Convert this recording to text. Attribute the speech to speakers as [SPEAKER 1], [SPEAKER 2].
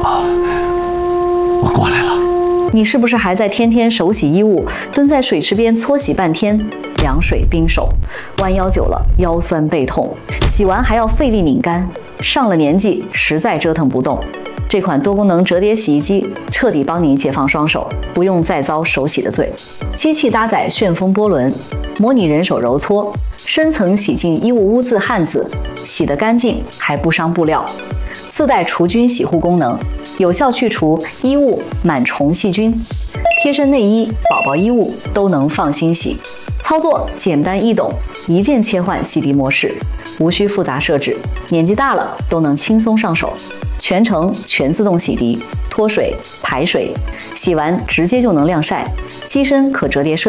[SPEAKER 1] 我过来了。
[SPEAKER 2] 你是不是还在天天手洗衣物，蹲在水池边搓洗半天，凉水冰手，弯腰久了腰酸背痛，洗完还要费力拧干，上了年纪实在折腾不动。这款多功能折叠洗衣机彻底帮你解放双手，不用再遭手洗的罪。机器搭载旋风波轮，模拟人手揉搓，深层洗净衣物污渍汗渍，洗得干净还不伤布料。自带除菌洗护功能，有效去除衣物螨虫细菌，贴身内衣、宝宝衣物都能放心洗。操作简单易懂，一键切换洗涤模式，无需复杂设置，年纪大了都能轻松上手。全程全自动洗涤、脱水、排水，洗完直接就能晾晒，机身可折叠设计。